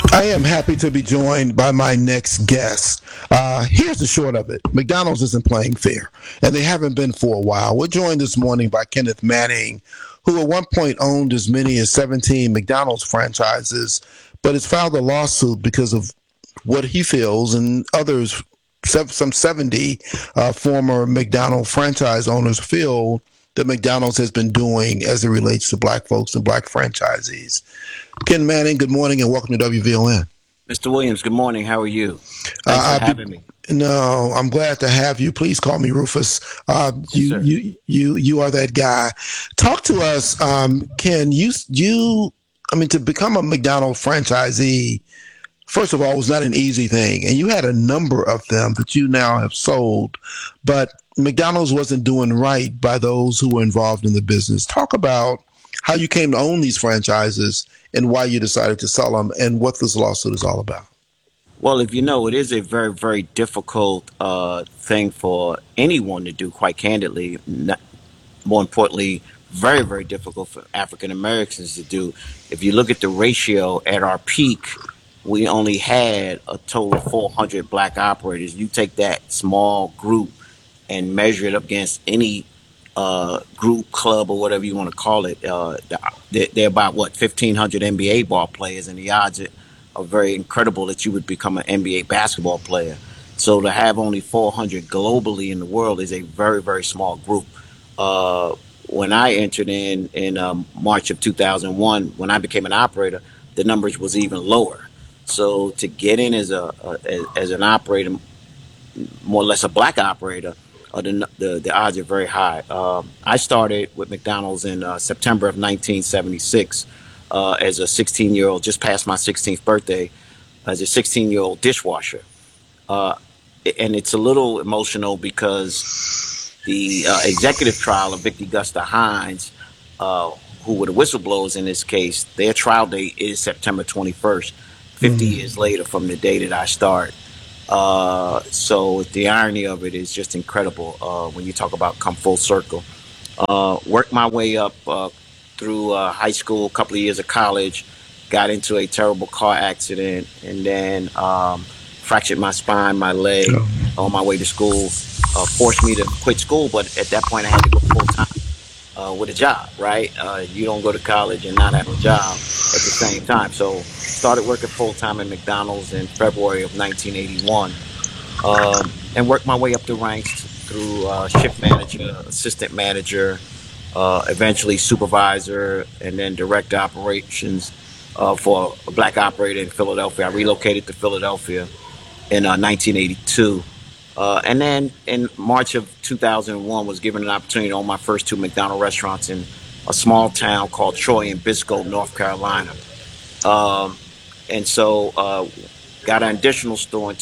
I am happy to be joined by my next guest. Here's the short of it. McDonald's isn't playing fair, and they haven't been for a while. We're joined this morning by Kenneth Manning, who at one point owned as many as 17 McDonald's franchises, but has filed a lawsuit because of what he feels and others, some 70 former McDonald's franchise owners feel that McDonald's has been doing as it relates to black folks and black franchisees. Ken Manning, good morning and welcome to WVON. Mr. Williams, good morning. How are you? Thanks for Uh, I be, having me. no, I'm glad to have you. Please call me Rufus. Yes, sir. You are that guy. Talk to us, Ken. I mean, to become a McDonald's franchisee, first of all, was not an easy thing, and you had a number of them that you now have sold, but McDonald's wasn't doing right by those who were involved in the business. Talk about how you came to own these franchises and why you decided to sell them, and what this lawsuit is all about. Well, if you know, it is a very, very difficult thing for anyone to do, quite candidly. More importantly, very, very difficult for African Americans to do. If you look at the ratio at our peak, we only had a total of 400 black operators. You take that small group and measure it up against any group, club, or whatever you want to call it. They're about what 1,500 NBA ball players, and the odds are very incredible that you would become an NBA basketball player. So to have only 400 globally in the world is a very, very small group. Uh, when I entered in March of 2001, when I became an operator, the numbers was even lower. So to get in as an operator, more or less a black operator, the odds are very high. I started with McDonald's in September of 1976 as a 16-year-old, just past my 16th birthday, as a 16-year-old dishwasher. Uh, and it's a little emotional because the executive trial of Vicki Gusta Hines, uh, who were the whistleblowers in this case, their trial date is September 21st, 50 Mm. years later from the day that I start. So the irony of it is just incredible when you talk about come full circle. Worked my way up through high school, a couple of years of college, got into a terrible car accident, and then fractured my spine, my leg on my way to school. Forced me to quit school, but at that point I had to go full time with a job, right? You don't go to college and not have a job at the same time. So started working full time at McDonald's in February of 1981, and worked my way up the ranks through shift manager, assistant manager, eventually supervisor, and then direct operations for a black operator in Philadelphia. I relocated to Philadelphia in 1982. And then in March of 2001 was given an opportunity to own my first two McDonald's restaurants in a small town called Troy in Biscoe, North Carolina. Um, and so got an additional store in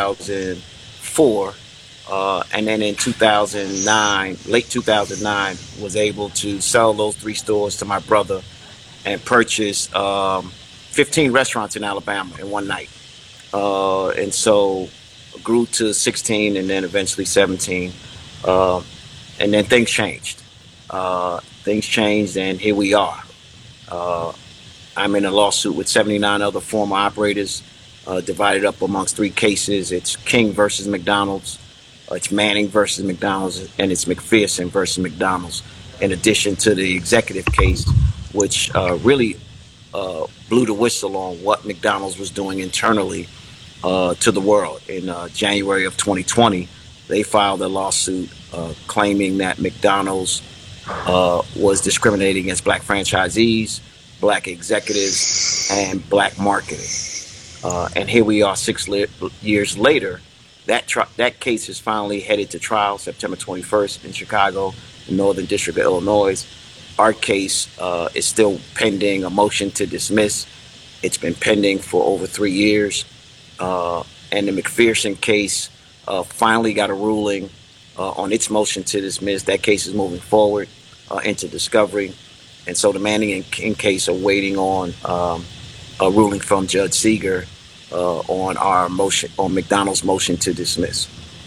2004. And then in 2009, late 2009, was able to sell those three stores to my brother and purchase 15 restaurants in Alabama in one night. And so grew to 16 and then eventually 17. Uh, and then things changed. Things changed, and here we are. Uh, I'm in a lawsuit with 79 other former operators, divided up amongst three cases. It's King versus McDonald's, it's Manning versus McDonald's, and it's McPherson versus McDonald's, in addition to the executive case, which really blew the whistle on what McDonald's was doing internally to the world. In January of 2020, they filed a lawsuit claiming that McDonald's was discriminating against black franchisees, black executives, and black marketing. And here we are years later. That case is finally headed to trial September 21st in Chicago, the Northern District of Illinois. Our case is still pending a motion to dismiss. It's been pending for over 3 years. And the McPherson case finally got a ruling on its motion to dismiss. That case is moving forward into discovery. And so the Manning and King case are waiting on a ruling from Judge Seeger on our motion, on McDonald's motion to dismiss.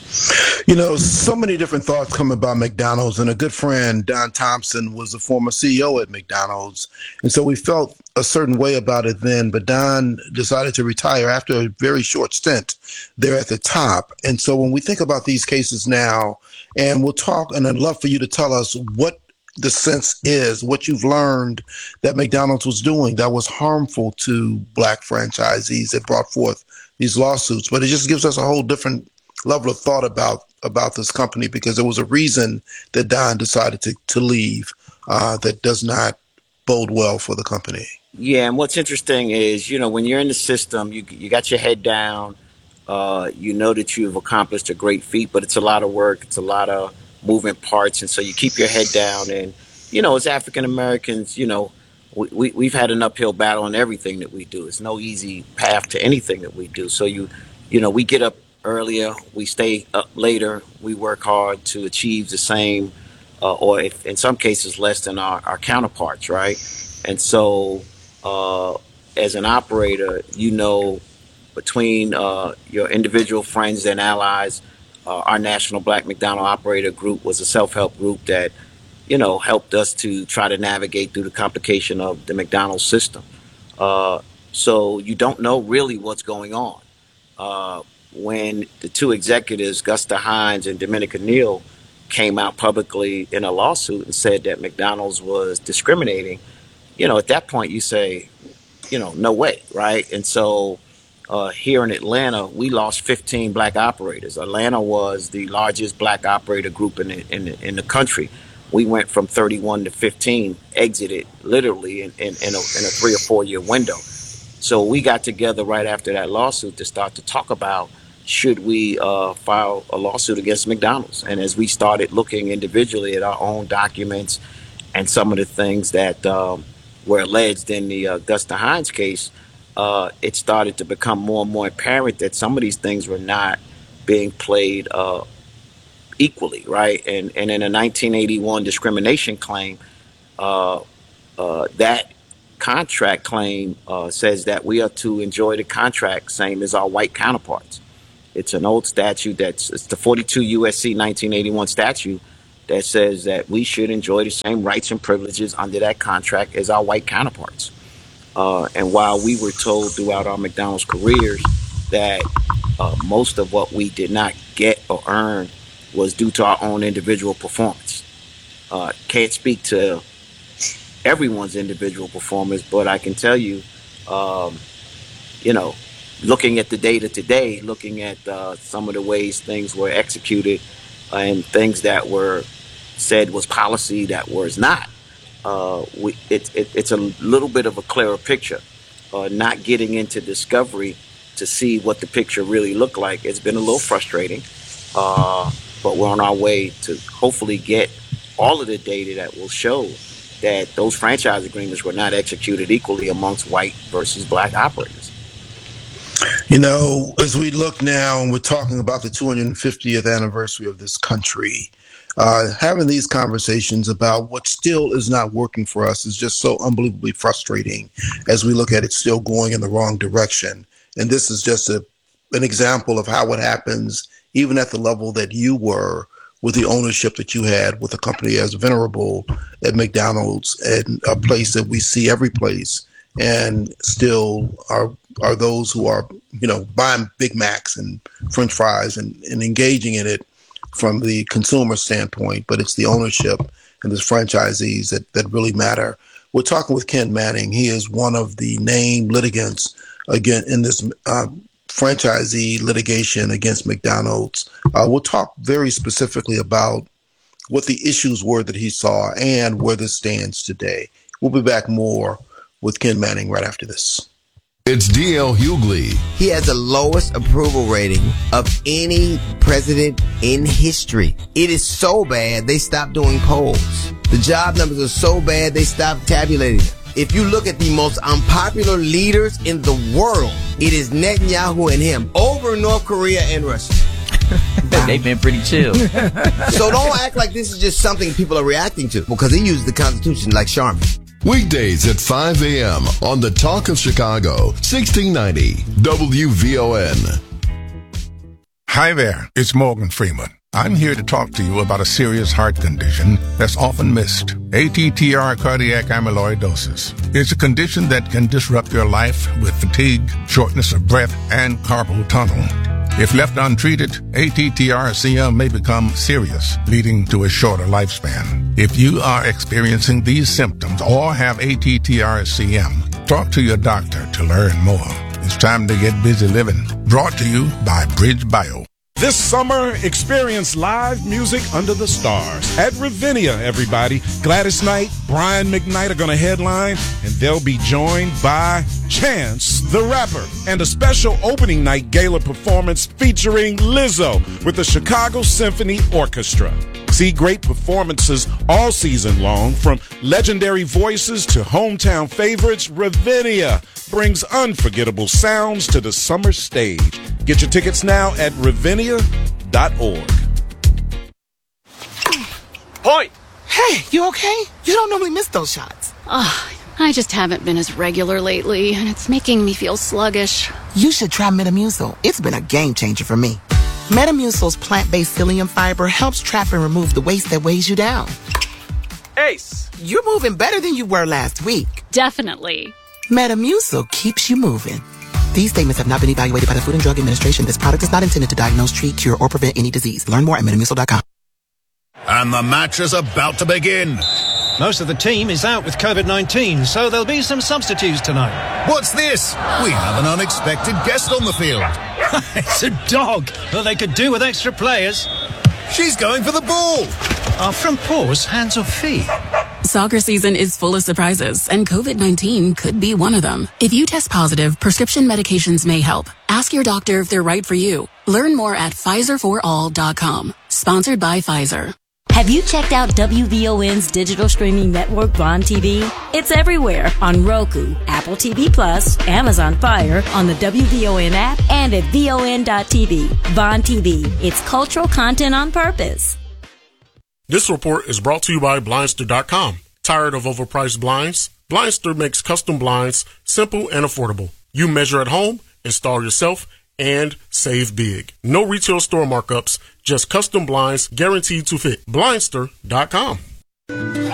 So many different thoughts come about McDonald's, and a good friend, Don Thompson, was a former CEO at McDonald's. And so we felt a certain way about it then, but Don decided to retire after a very short stint there at the top. And so when we think about these cases now, and we'll talk, and I'd love for you to tell us what the sense is, what you've learned that McDonald's was doing that was harmful to Black franchisees that brought forth these lawsuits. But it just gives us a whole different level of thought about this company, because there was a reason that Don decided to leave that does not bode well for the company. Yeah, and what's interesting is, when you're in the system, you got your head down. You know that you've accomplished a great feat, but it's a lot of work. It's a lot of moving parts, and so you keep your head down. And as African Americans, we've had an uphill battle in everything that we do. It's no easy path to anything that we do. So we get up earlier, we stay up later, we work hard to achieve the same, or if, in some cases less than our counterparts, right? And so as an operator, between your individual friends and allies, our National Black McDonald Operator Group was a self-help group that helped us to try to navigate through the complication of the McDonald's system. So you don't know really what's going on. When the two executives, Gusta Hines and Dominica Neal, came out publicly in a lawsuit and said that McDonald's was discriminating, at that point you say, no way, right? And so here in Atlanta, we lost 15 Black operators. Atlanta was the largest Black operator group in the country. We went from 31 to 15, exited literally in a 3 or 4 year window. So we got together right after that lawsuit to start to talk about, should we file a lawsuit against McDonald's? And as we started looking individually at our own documents and some of the things that were alleged in the Gusta Hines case, it started to become more and more apparent that some of these things were not being played equally, right? And in a 1981 discrimination claim, that contract claim says that we are to enjoy the contract same as our white counterparts. It's an old statute it's the 42 USC 1981 statute that says that we should enjoy the same rights and privileges under that contract as our white counterparts. And while we were told throughout our McDonald's careers that most of what we did not get or earn was due to our own individual performance. Can't speak to everyone's individual performance, but I can tell you, looking at the data today, looking at some of the ways things were executed and things that were said was policy that was not, it's a little bit of a clearer picture. Not getting into discovery to see what the picture really looked like. It's been a little frustrating, but we're on our way to hopefully get all of the data that will show that those franchise agreements were not executed equally amongst white versus Black operators. As we look now and we're talking about the 250th anniversary of this country, having these conversations about what still is not working for us is just so unbelievably frustrating as we look at it still going in the wrong direction. And this is just an example of how it happens even at the level that you were with the ownership that you had with a company as venerable at McDonald's, and a place that we see every place, and still are those who are, buying Big Macs and French fries and engaging in it from the consumer standpoint, but it's the ownership and the franchisees that really matter. We're talking with Ken Manning. He is one of the named litigants again in this franchisee litigation against McDonald's. We'll talk very specifically about what the issues were that he saw and where this stands today. We'll be back more with Ken Manning right after this. It's D.L. Hughley. He has the lowest approval rating of any president in history. It is so bad, they stopped doing polls. The job numbers are so bad, they stopped tabulating them. If you look at the most unpopular leaders in the world, it is Netanyahu and him over North Korea and Russia. They've been pretty chill. So don't act like this is just something people are reacting to, because he used the Constitution like Charmin. Weekdays at 5 a.m. on the Talk of Chicago, 1690 WVON. Hi there, it's Morgan Freeman. I'm here to talk to you about a serious heart condition that's often missed. ATTR cardiac amyloidosis. It's a condition that can disrupt your life with fatigue, shortness of breath, and carpal tunnel. If left untreated, ATTR-CM may become serious, leading to a shorter lifespan. If you are experiencing these symptoms or have ATTR-CM, talk to your doctor to learn more. It's time to get busy living. Brought to you by Bridge Bio. This summer, experience live music under the stars at Ravinia, everybody. Gladys Knight, Brian McKnight are going to headline, and they'll be joined by Chance the Rapper and a special opening night gala performance featuring Lizzo with the Chicago Symphony Orchestra. See great performances all season long, from legendary voices to hometown favorites. Ravinia brings unforgettable sounds to the summer stage. Get your tickets now at ravinia.org. Point! Hey, you okay? You don't normally miss those shots. I just haven't been as regular lately, and it's making me feel sluggish. You should try Metamucil. It's been a game changer for me. Metamucil's plant-based psyllium fiber helps trap and remove the waste that weighs you down. Ace! You're moving better than you were last week. Definitely. Metamucil keeps you moving. These statements have not been evaluated by the Food and Drug Administration. This product is not intended to diagnose, treat, cure, or prevent any disease. Learn more at Metamucil.com. And the match is about to begin. Most of the team is out with COVID-19, so there'll be some substitutes tonight. What's this? We have an unexpected guest on the field. It's a dog. Well, they could do with extra players. She's going for the ball. Are front paws hands or feet? Soccer season is full of surprises, and COVID-19 could be one of them. If you test positive, prescription medications may help. Ask your doctor if they're right for you. Learn more at PfizerForAll.com. Sponsored by Pfizer. Have you checked out WVON's digital streaming network, Vaughn TV? It's everywhere on Roku, Apple TV Plus, Amazon Fire, on the WVON app, and at VON.TV. Vaughn TV. It's cultural content on purpose. This report is brought to you by Blindster.com. Tired of overpriced blinds? Blindster makes custom blinds simple and affordable. You measure at home, install yourself, and save big. No retail store markups, just custom blinds guaranteed to fit. Blindster.com.